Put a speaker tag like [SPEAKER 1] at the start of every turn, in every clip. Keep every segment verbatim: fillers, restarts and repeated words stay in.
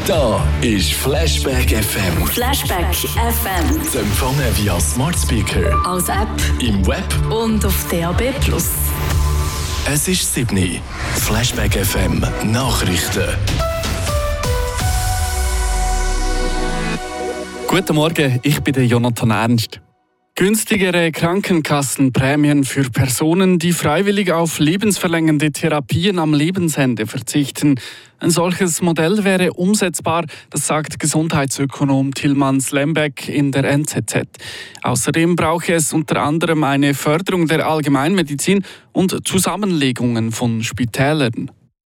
[SPEAKER 1] Da ist Flashback F M.
[SPEAKER 2] Flashback F M.
[SPEAKER 1] Zu empfangen via Smart Speaker,
[SPEAKER 2] als App
[SPEAKER 1] im Web
[SPEAKER 2] und auf D A B plus.
[SPEAKER 1] Es ist sieben. Flashback F M Nachrichten.
[SPEAKER 3] Guten Morgen, ich bin der Jonathan Ernst. Günstigere Krankenkassenprämien für Personen, die freiwillig auf lebensverlängernde Therapien am Lebensende verzichten. Ein solches Modell wäre umsetzbar, das sagt Gesundheitsökonom Tilman Slembeck in der N Z Z. Außerdem brauche es unter anderem eine Förderung der Allgemeinmedizin und Zusammenlegungen von Spitälern.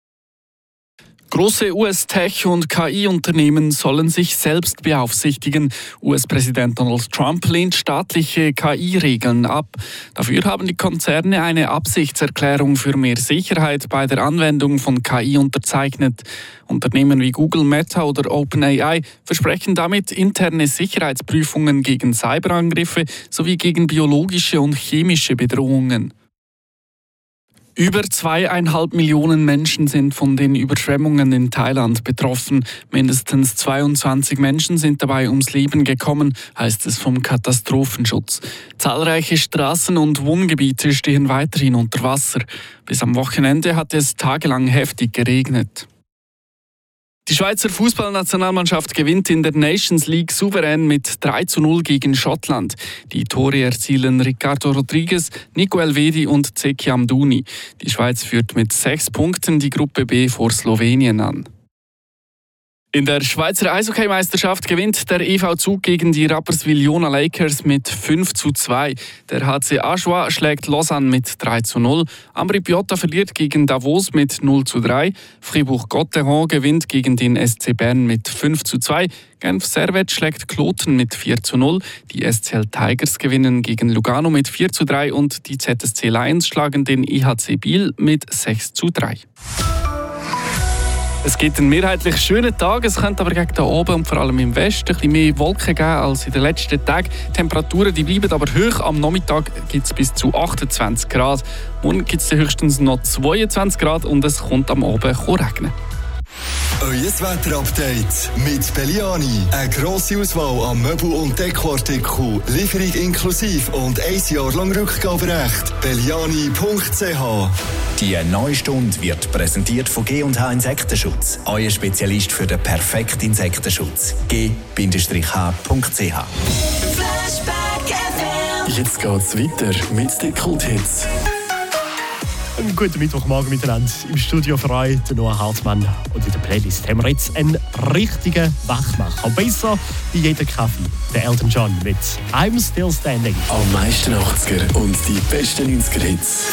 [SPEAKER 3] Große U S-Tech- und K I-Unternehmen sollen sich selbst beaufsichtigen. U S-Präsident Donald Trump lehnt staatliche K I-Regeln ab. Dafür haben die Konzerne eine Absichtserklärung für mehr Sicherheit bei der Anwendung von K I unterzeichnet. Unternehmen wie Google, Meta oder OpenAI versprechen damit interne Sicherheitsprüfungen gegen Cyberangriffe sowie gegen biologische und chemische Bedrohungen. Über zweieinhalb Millionen Menschen sind von den Überschwemmungen in Thailand betroffen. Mindestens zweiundzwanzig Menschen sind dabei ums Leben gekommen, heißt es vom Katastrophenschutz. Zahlreiche Straßen und Wohngebiete stehen weiterhin unter Wasser. Bis am Wochenende hat es tagelang heftig geregnet. Die Schweizer Fußballnationalmannschaft gewinnt in der Nations League souverän mit drei zu null gegen Schottland. Die Tore erzielen Ricardo Rodriguez, Nico Elvedi und Zeki Amdouni. Die Schweiz führt mit sechs Punkten die Gruppe B vor Slowenien an. In der Schweizer Eishockeymeisterschaft gewinnt der E V Zug gegen die Rapperswil-Jona Lakers mit fünf zu zwei. Der H C Ajoie schlägt Lausanne mit drei zu null. Ambri Piotta verliert gegen Davos mit null zu drei. Fribourg-Gotteron gewinnt gegen den S C Bern mit fünf zu zwei. Genf Servette schlägt Kloten mit vier zu null. Die S C L Tigers gewinnen gegen Lugano mit vier zu drei und die Z S C Lions schlagen den I H C Biel mit sechs zu drei. Es gibt einen mehrheitlich schönen Tag, es könnte aber gegen den Oben und vor allem im Westen ein bisschen mehr Wolken geben als in den letzten Tagen. Die Temperaturen die bleiben aber hoch. Am Nachmittag gibt es bis zu achtundzwanzig Grad. Morgen gibt es höchstens noch zweiundzwanzig Grad und es kommt am Abend regnen.
[SPEAKER 4] Euer Wetterupdate mit Belliani. Eine grosse Auswahl an Möbel- und Dekoartikeln, Lieferung inklusive und ein Jahr lang Rückgaberecht. Belliani punkt c h.
[SPEAKER 5] Die neue Stunde wird präsentiert von G und H Insektenschutz. Euer Spezialist für den perfekten Insektenschutz. G H punkt c h.
[SPEAKER 1] Jetzt geht's weiter mit den Kulthits.
[SPEAKER 6] Einen guten Mittwochmorgen miteinander. Im Studio für euch der Noah Hartmann. Und in der Playlist haben wir jetzt einen richtigen Wachmacher. Besser wie jeder Kaffee. Der Elton John mit I'm Still Standing.
[SPEAKER 1] Am meisten achtziger und die besten neunziger Hits.